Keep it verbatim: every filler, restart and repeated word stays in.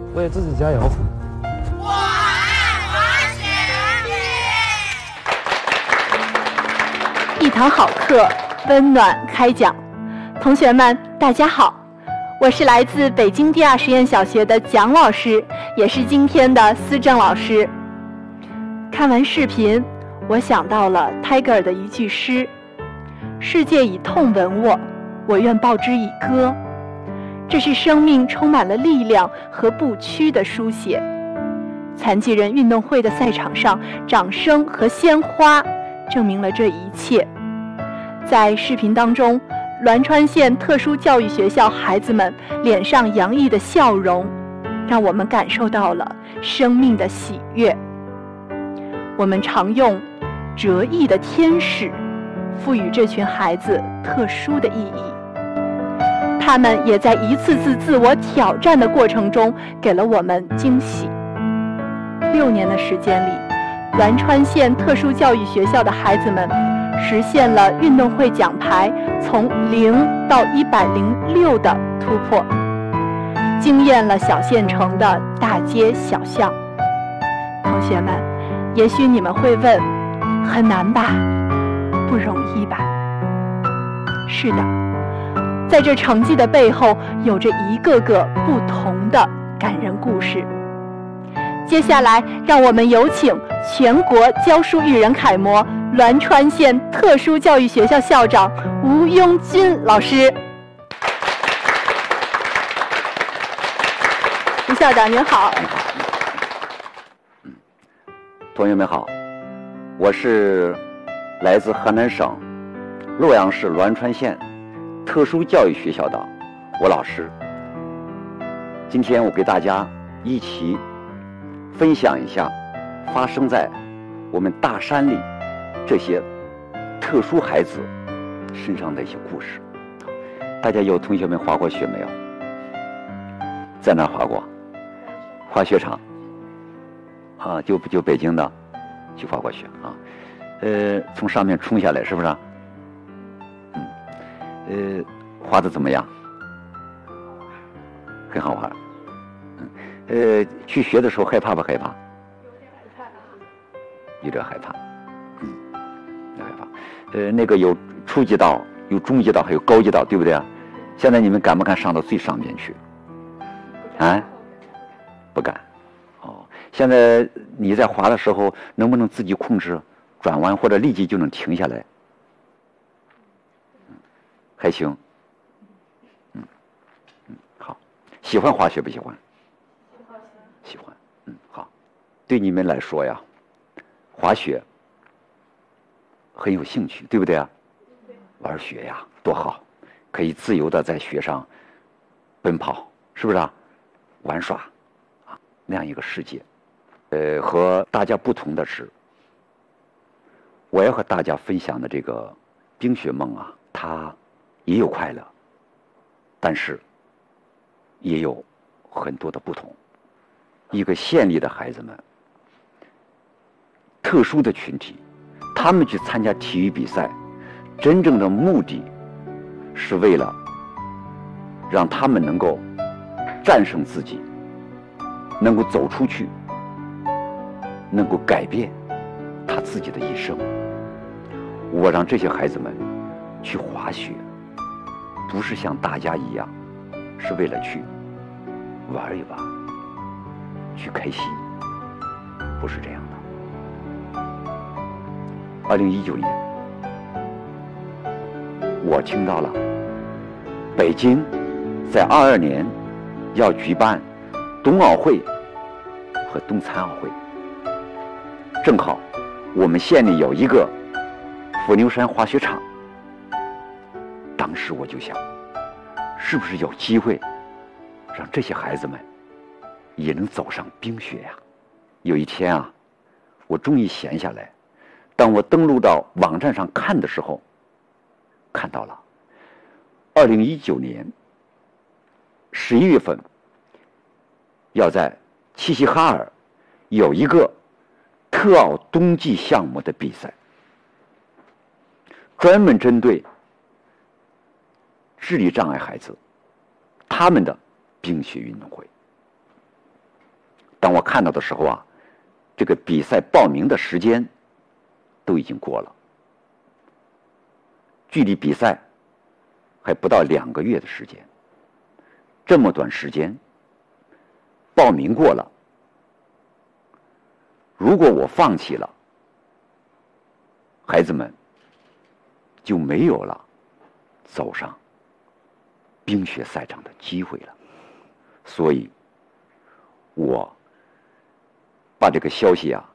为自己加油。 我爱滑雪。 一堂好课，温暖开讲。同学们，大家好，我是来自北京第二实验小学的蒋老师，也是今天的思政老师。看完视频，我想到了泰戈尔的一句诗：世界以痛吻我，我愿报之以歌。这是生命充满了力量和不屈的书写。残疾人运动会的赛场上，掌声和鲜花证明了这一切。在视频当中，栾川县特殊教育学校孩子们脸上洋溢的笑容，让我们感受到了生命的喜悦。我们常用折翼的天使赋予这群孩子特殊的意义。他们也在一次次自我挑战的过程中给了我们惊喜。六年的时间里，栾川县特殊教育学校的孩子们实现了运动会奖牌从零到一百零六的突破，惊艳了小县城的大街小巷。同学们，也许你们会问，很难吧？不容易吧？是的，在这成绩的背后，有着一个个不同的感人故事。接下来，让我们有请全国教书育人楷模、栾川县特殊教育学校校长吴庸军老师。吴校长您好。 你好。嗯，同学们好，我是来自河南省洛阳市栾川县特殊教育学校的吴老师。今天我给大家一起分享一下发生在我们大山里这些特殊孩子身上的一些故事。大家有同学们滑过雪没有？在哪儿滑过？滑雪场啊，就就北京的去滑过雪啊。呃，从上面冲下来是不是啊？嗯，呃，滑得怎么样？很好玩。呃，去学的时候害怕不害怕？有点害怕，嗯，有点害怕。呃，那个有初级道，有中级道，还有高级道，对不对啊？现在你们敢不敢上到最上面去？啊？不敢。哦，现在你在滑的时候，能不能自己控制转弯，或者立即就能停下来？还行。嗯嗯，好。喜欢滑雪不喜欢？喜欢，嗯，好。对你们来说呀，滑雪很有兴趣，对不对啊？玩雪呀，多好，可以自由的在雪上奔跑，是不是啊？玩耍啊，那样一个世界。呃，和大家不同的是，我要和大家分享的这个冰雪梦啊，它也有快乐，但是也有很多的不同。一个县里的孩子们，特殊的群体，他们去参加体育比赛，真正的目的是为了让他们能够战胜自己，能够走出去，能够改变他自己的一生。我让这些孩子们去滑雪，不是像大家一样是为了去玩一玩，去开心，不是这样的。二零一九年，我听到了北京在二二年要举办冬奥会和冬残奥会，正好我们县里有一个伏牛山滑雪场。当时我就想，是不是有机会让这些孩子们也能走上冰雪呀？有一天啊，我终于闲下来，当我登录到网站上看的时候，看到了二零一九年十一月份要在齐齐哈尔有一个特奥冬季项目的比赛，专门针对智力障碍孩子他们的冰雪运动会。 当我看到的时候啊，这个比赛报名的时间都已经过了，距离比赛还不到两个月的时间。这么短时间，报名过了，如果我放弃了，孩子们就没有了走上冰雪赛场的机会了。所以我把这个消息啊